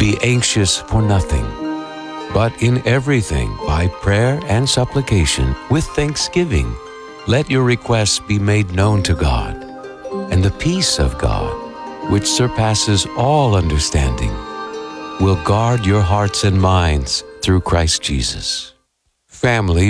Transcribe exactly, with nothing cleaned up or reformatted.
Be anxious for nothing, but in everything, by prayer and supplication, with thanksgiving, let your requests be made known to God. And the peace of God, which surpasses all understanding, will guard your hearts and minds through Christ Jesus. Family